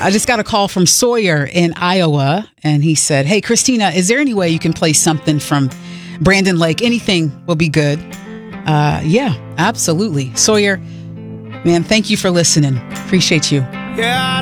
I just got a call from Sawyer in Iowa, and he said, "Hey, Christina, is there any way you can play something from Brandon Lake? Anything will be good." Yeah, absolutely. Sawyer, man, thank you for listening. Appreciate you. Yeah,